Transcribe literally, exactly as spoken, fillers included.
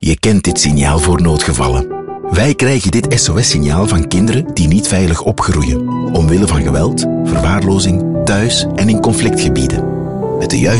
Je kent dit signaal voor noodgevallen. Wij krijgen dit S O S-signaal van kinderen die niet veilig opgroeien, omwille van geweld, verwaarlozing, thuis en in conflictgebieden. Met de juiste